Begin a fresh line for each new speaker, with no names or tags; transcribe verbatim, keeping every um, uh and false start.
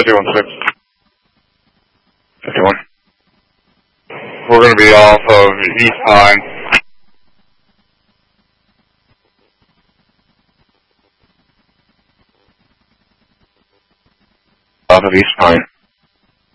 two one six. fifty-one. We're going to be off of East Pine. Off of East Pine.